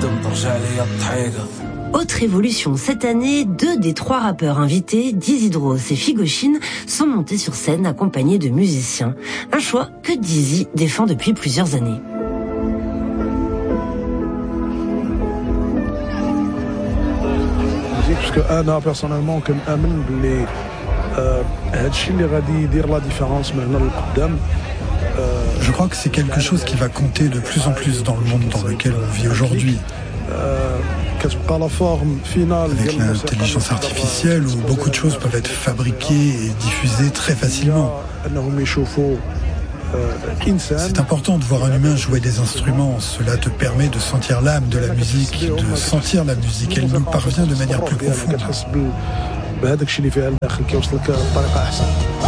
Autre évolution cette année, 2 des 3 rappeurs invités, Dizzy Dros et Figochine, sont montés sur scène accompagnés de musiciens. Un choix que Dizzy défend depuis plusieurs années. Parce que أنا personnellement كنآمن باللي هذا الشيء اللي غادي يدير لا ديفيرونس من هنا للقدام. Je crois que c'est quelque chose qui va compter de plus en plus dans le monde dans lequel on vit aujourd'hui. Avec l'intelligence artificielle, où beaucoup de choses peuvent être fabriquées et diffusées très facilement. C'est important de voir un humain jouer des instruments. Cela te permet de sentir l'âme de la musique, de sentir la musique. Elle nous parvient de manière plus profonde.